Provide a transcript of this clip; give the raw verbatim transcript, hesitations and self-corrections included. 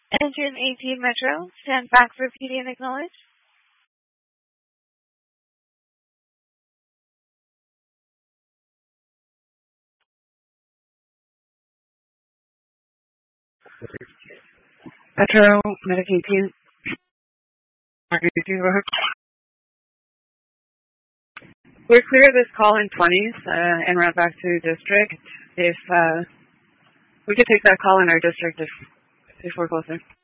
Engine eighteen Metro, stand back for P D and acknowledge. Metro, Medic eighteen. Mark eighteen, go ahead. We're clear this call in twenties uh, and route back to district. If uh, we could take that call in our district if, if we're closer.